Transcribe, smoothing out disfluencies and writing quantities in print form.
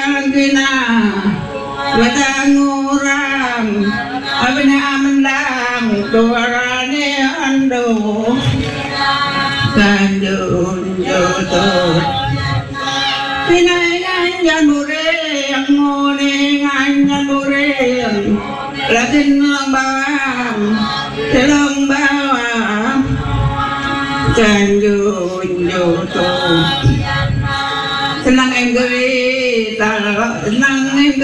Kina batang orang abna amandang tuarane ando kanjun joto pinayan janure yang ngone nganyanure latin lang bawang kanjun joto senang enggewi senang